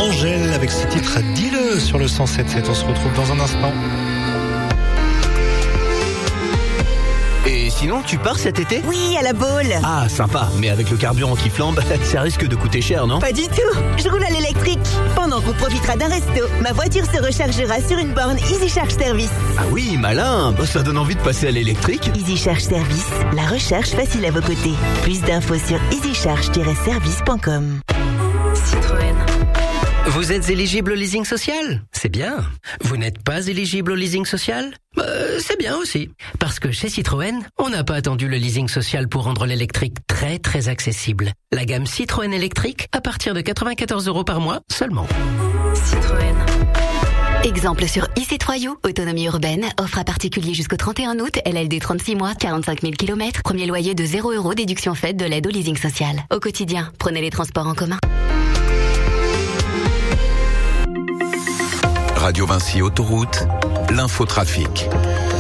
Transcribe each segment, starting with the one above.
Angèle avec ce titre Dis-le sur le 107.7. On se retrouve dans un instant. Et sinon, tu pars cet été ? Oui, à la Baule. Ah, sympa. Mais avec le carburant qui flambe, ça risque de coûter cher, non ? Pas du tout. Je roule à l'électrique. Pendant qu'on profitera d'un resto, ma voiture se rechargera sur une borne Easy Charge Service. Ah oui, malin. Ça donne envie de passer à l'électrique. Easy Charge Service, la recharge facile à vos côtés. Plus d'infos sur easycharge-service.com. Citroën. Vous êtes éligible au leasing social ? C'est bien. Vous n'êtes pas éligible au leasing social ? C'est bien aussi. Parce que chez Citroën, on n'a pas attendu le leasing social pour rendre l'électrique très très accessible. La gamme Citroën électrique à partir de 94 € par mois seulement. Citroën. Exemple sur e-C3U, autonomie urbaine, offre à particulier jusqu'au 31 août, LLD 36 mois, 45 000 km, premier loyer de 0 €, déduction faite de l'aide au leasing social. Au quotidien, prenez les transports en commun. Radio Vinci Autoroute, l'infotrafic.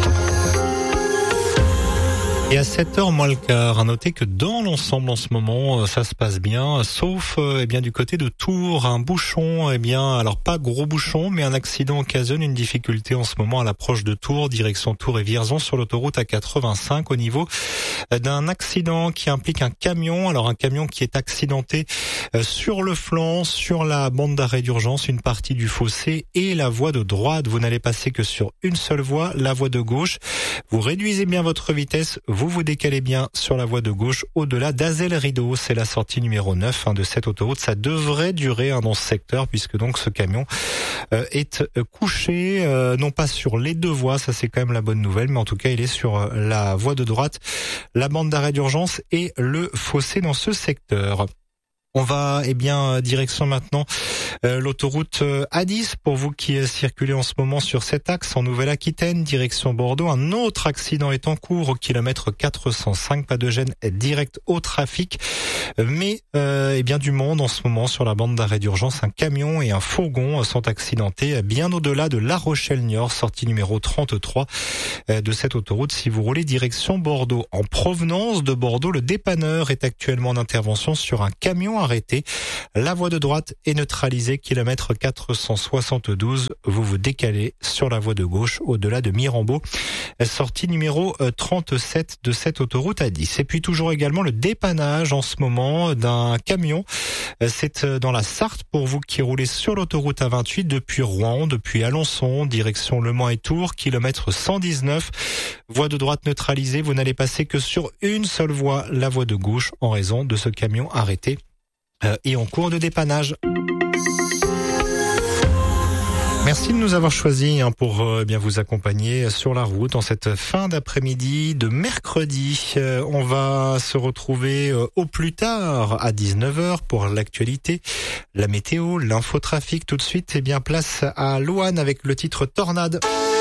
Et à 7h moins le quart, à noter que dans l'ensemble en ce moment, ça se passe bien, sauf bien du côté de Tours, un bouchon, alors pas gros bouchon, mais un accident occasionne une difficulté en ce moment à l'approche de Tours, direction Tours et Vierzon sur l'autoroute A85 au niveau d'un accident qui implique un camion. Alors un camion qui est accidenté sur le flanc, sur la bande d'arrêt d'urgence, une partie du fossé et la voie de droite. Vous n'allez passer que sur une seule voie, la voie de gauche. Vous réduisez bien votre vitesse. Vous vous décalez bien sur la voie de gauche au-delà d'Azel-Rideau. C'est la sortie numéro 9 de cette autoroute. Ça devrait durer dans ce secteur puisque donc ce camion est couché, non pas sur les deux voies, ça c'est quand même la bonne nouvelle, mais en tout cas il est sur la voie de droite, la bande d'arrêt d'urgence et le fossé dans ce secteur. On va direction maintenant l'autoroute A10 pour vous qui circulez en ce moment sur cet axe en Nouvelle-Aquitaine, direction Bordeaux. Un autre accident est en cours au kilomètre 405, pas de gêne direct au trafic, mais du monde en ce moment sur la bande d'arrêt d'urgence. Un camion et un fourgon sont accidentés bien au-delà de La Rochelle-Niort, sortie numéro 33 de cette autoroute si vous roulez direction Bordeaux. En provenance de Bordeaux, le dépanneur est actuellement en intervention sur un camion arrêté. La voie de droite est neutralisée, kilomètre 472. Vous vous décalez sur la voie de gauche au-delà de Mirambeau, sortie numéro 37 de cette autoroute A10. Et puis toujours également le dépannage en ce moment d'un camion. C'est dans la Sarthe pour vous qui roulez sur l'autoroute A28 depuis Rouen, depuis Alençon, direction Le Mans et Tours, kilomètre 119. Voie de droite neutralisée, vous n'allez passer que sur une seule voie, la voie de gauche, en raison de ce camion arrêté et en cours de dépannage. Merci de nous avoir choisis pour vous accompagner sur la route en cette fin d'après-midi de mercredi. On va se retrouver au plus tard à 19h pour l'actualité, la météo, l'infotrafic. Tout de suite, place à Louane avec le titre Tornade.